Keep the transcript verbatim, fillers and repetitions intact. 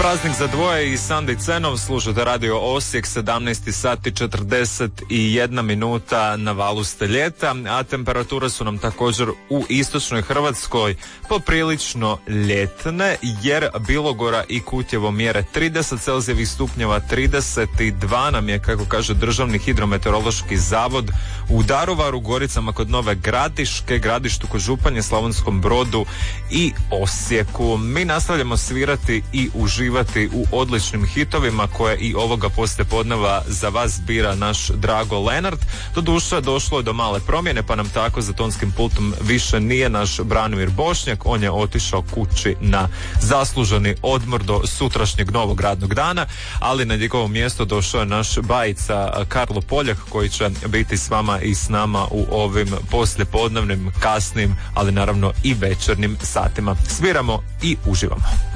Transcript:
Praznik za dvoje i Sandi Cenov, slušate Radio Osijek, sedamnaest sati četrdeset jedna minuta, na valu ste ljeta, a temperature su nam također u istočnoj Hrvatskoj poprilično ljetne, jer Bilogora i Kutjevo mjere trideset celzijevih stupnjeva, trideset dva nam je, kako kaže Državni hidrometeorološki zavod, u Daruvaru, Goricama kod Nove Gradiške, Gradištu kod Županje, Slavonskom Brodu i Osijeku. Mi nastavljamo svirati i uživati u odličnim hitovima koje i ovoga poslijepodneva za vas bira naš Drago Lenart. Doduše, došlo je do male promjene, pa nam tako za tonskim pultom više nije naš Branimir Bošnjak. On je otišao kući na zasluženi odmor do sutrašnjeg novog radnog dana, ali na njegovo mjesto došao je naš bajica Karlo Poljak, koji će biti s vama i s nama u ovim poslijepodnevnim, kasnim, ali naravno i večernjim satima. Sviramo i uživamo.